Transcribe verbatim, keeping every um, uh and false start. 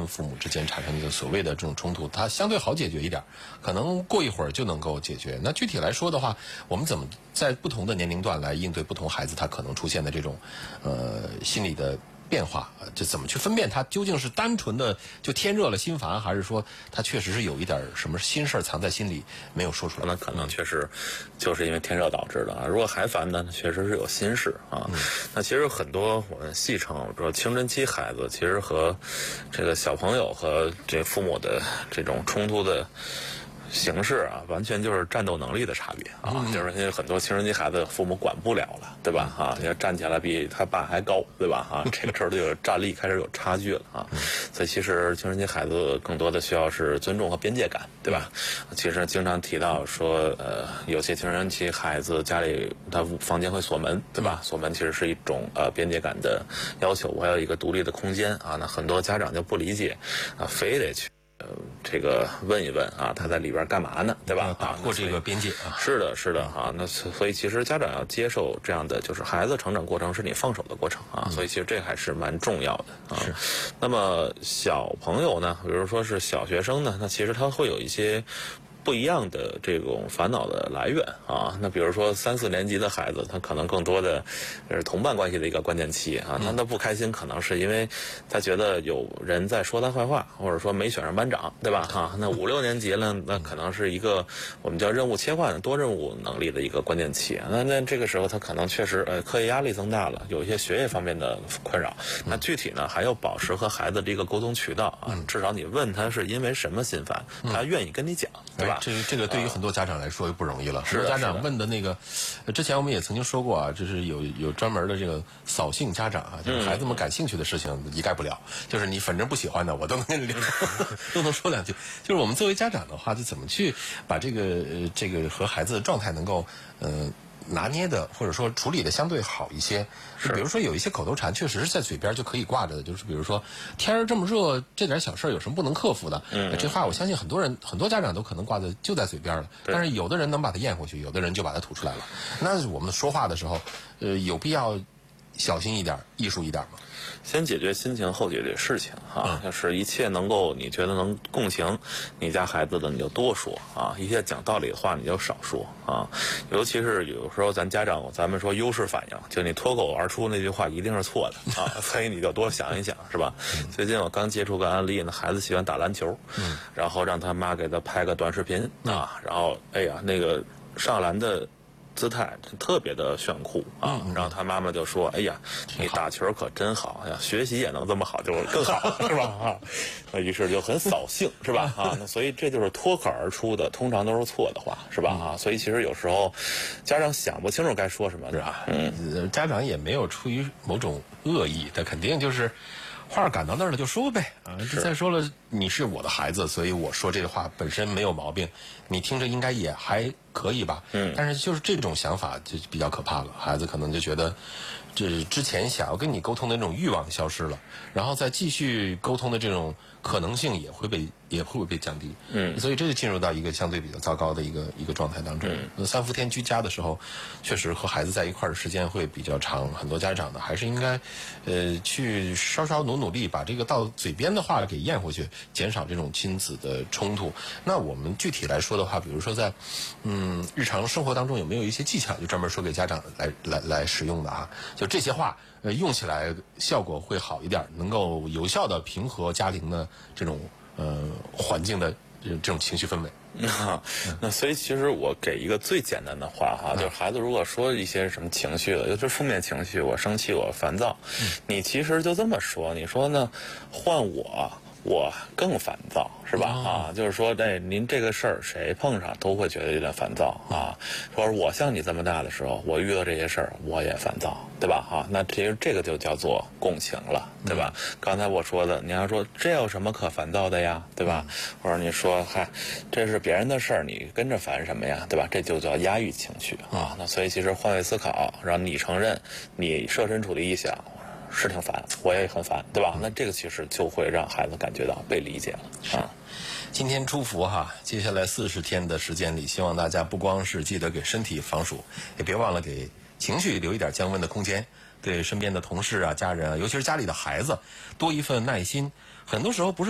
父母之间产生的所谓的这种冲突，它相对好解决一点，可能过一会儿就能够解决。那具体来说的话，我们怎么在不同的年龄段来应对不同孩子他可能出现的这种呃心理的变化，这怎么去分辨他究竟是单纯的就天热了心烦，还是说他确实是有一点什么心事藏在心里没有说出来？ 那可能确实就是因为天热导致的啊。如果孩烦呢，确实是有心事啊。嗯、那其实很多我们戏称说青春期孩子，其实和这个小朋友和这父母的这种冲突的形式啊，完全就是战斗能力的差别啊，嗯、就是因为很多青春期孩子父母管不了了，对吧？啊，要站起来比他爸还高，对吧？啊，这个时候就有战力开始有差距了啊。所以其实青春期孩子更多的需要是尊重和边界感，对吧？其实经常提到说，呃，有些青春期孩子家里他房间会锁门，对吧？锁门其实是一种呃边界感的要求，我要有一个独立的空间啊。那很多家长就不理解啊，非得去。呃，这个问一问啊，他在里边干嘛呢？对吧？ 打破这个边界啊。 是的，是的哈、啊。那所以其实家长要接受这样的，就是孩子成长过程是你放手的过程啊。嗯、所以其实这还是蛮重要的啊。是。那么小朋友呢，比如说是小学生呢，那其实他会有一些不一样的这种烦恼的来源啊。那比如说三四年级的孩子，他可能更多的是同伴关系的一个关键期啊。那他不开心，可能是因为他觉得有人在说他坏话，或者说没选上班长，对吧？哈、啊，那五六年级了，那可能是一个我们叫任务切换、多任务能力的一个关键期。那那这个时候他可能确实呃课业压力增大了，有一些学业方面的困扰。那具体呢，还要保持和孩子的一个沟通渠道啊。至少你问他是因为什么心烦，他愿意跟你讲，对吧？ 这这个对于很多家长来说又不容易了。很多家长问的那个，之前我们也曾经说过啊，就是有有专门的这个扫兴家长啊，就是孩子们感兴趣的事情一概不了，嗯、就是你反正不喜欢的，我都能跟你都能说两句。就是我们作为家长的话，就怎么去把这个呃这个和孩子的状态能够呃。拿捏的或者说处理的相对好一些，就比如说有一些口头禅确实是在嘴边就可以挂着的，就是比如说天儿这么热，这点小事有什么不能克服的？嗯，这话我相信很多人很多家长都可能挂在就在嘴边了，但是有的人能把它咽回去，有的人就把它吐出来了。那我们说话的时候，呃，有必要小心一点、艺术一点吗？ 先解决心情，后解决事情哈。要是一切能够你觉得能共情你家孩子的，你就多说啊；一些讲道理的话，你就少说啊。尤其是有时候咱家长，咱们说优势反应，就你脱口而出那句话一定是错的啊，所以你就多想一想，是吧？嗯、最近我刚接触个案例呢，孩子喜欢打篮球，嗯，然后让他妈给他拍个短视频啊，然后哎呀那个上篮的姿态特别的炫酷啊，嗯、然后他妈妈就说：“哎呀，你打球可真好呀，学习也能这么好，就更好，是吧？”啊，那于是就很扫兴，是吧？啊，那所以这就是脱口而出的，通常都是错的话，是吧？啊，所以其实有时候家长想不清楚该说什么，是吧？ 嗯，家长也没有出于某种恶意，他肯定就是话赶到那儿了就说呗啊。再说了，你是我的孩子，所以我说这个话本身没有毛病，你听着应该也还可以吧？嗯，但是就是这种想法就比较可怕了，孩子可能就觉得这之前想要跟你沟通的那种欲望消失了，然后再继续沟通的这种可能性也会被也会被降低。嗯，所以这就进入到一个相对比较糟糕的一个一个状态当中。嗯，三伏天居家的时候，确实和孩子在一块儿的时间会比较长，很多家长呢还是应该呃去稍稍努努力，把这个到嘴边的话给咽回去，减少这种亲子的冲突。那我们具体来说的话，比如说在嗯日常生活当中有没有一些技巧，就专门说给家长来来来使用的啊？就这些话，呃，用起来效果会好一点，能够有效的平和家庭的这种呃环境的这这种情绪氛围。 那那所以其实我给一个最简单的话哈，就是孩子如果说一些什么情绪了，尤其是负面情绪，我生气，我烦躁，嗯、你其实就这么说，你说呢？换我。我更烦躁，是吧？哦、啊，就是说，哎，您这个事儿谁碰上都会觉得有点烦躁啊。说我像你这么大的时候，我遇到这些事儿我也烦躁，对吧？啊，那其实这个就叫做共情了，对吧？嗯、刚才我说的，你要说这有什么可烦躁的呀，对吧？嗯、或者你说，嗨，这是别人的事儿，你跟着烦什么呀，对吧？这就叫压抑情绪啊。那所以其实换位思考，让你承认你设身处地一想。是挺烦，我也很烦，对吧？那这个其实就会让孩子感觉到被理解了。啊， 今天初伏哈，接下来四十天的时间里，希望大家不光是记得给身体防暑，也别忘了给情绪留一点降温的空间。对身边的同事啊、家人啊，尤其是家里的孩子，多一份耐心。很多时候不是。